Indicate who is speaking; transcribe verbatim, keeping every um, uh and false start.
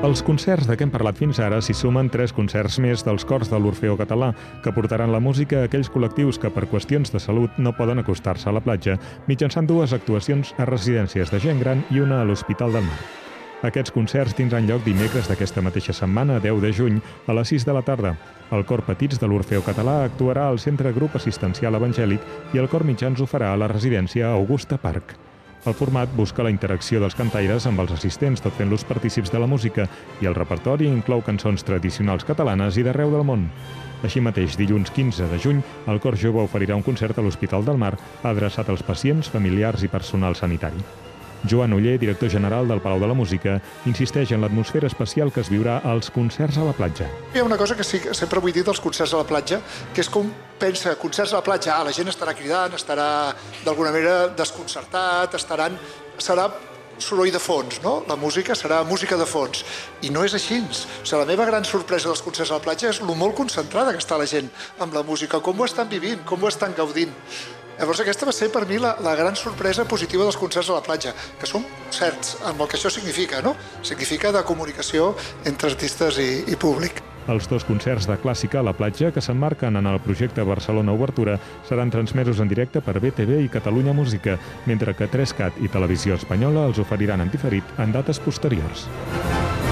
Speaker 1: Als concerts de què hem parlat fins ara s'hi sumen tres concerts més dels cors de l'Orfeó Català, que portaran la música a aquells col·lectius que per qüestions de salut no poden acostar-se a la platja, mitjançant dues actuacions a residències de gent gran i una a l'Hospital del Mar. Aquests concerts tindran lloc dimecres d'aquesta mateixa setmana, deu de juny, a les sis de la tarda. El cor Petits de l'Orfeó Català actuarà al Centre Grup Assistencial Evangèlic i el cor Mitjans ho farà a la residència Augusta Park. El format busca la interacció dels cantaires amb els assistents, tot fent-los partícips de la música, i el repertori inclou cançons tradicionals catalanes i d'arreu del món. Així mateix, dilluns quinze de juny, el Cor Jove oferirà un concert a l'Hospital del Mar adreçat als pacients, familiars i personal sanitari. Joan Oller, director general del Palau de la Música, insisteix en l'atmosfera especial que es viurà als concerts a la platja.
Speaker 2: Hi ha una cosa que sí, sempre vull dir dels concerts a la platja, que és com pensa, concerts a la platja, ah, la gent estarà cridant, estarà d'alguna manera desconcertat, estaran, serà soroll de fons, no? La música serà música de fons. I no és així. O sigui, la meva gran sorpresa dels concerts a la platja és el molt concentrada que està la gent amb la música, com ho estan vivint, com ho estan gaudint. Llavors aquesta va ser per mi la, la gran sorpresa positiva dels concerts a la platja, que són certs amb el que això significa, no? Significa de comunicació entre artistes i, i públic.
Speaker 1: Els dos concerts de clàssica a la platja que s'emmarquen en el projecte Barcelona Obertura seran transmesos en directe per B T V i Catalunya Música, mentre que tres cat i Televisió Espanyola els oferiran en diferit en dates posteriors.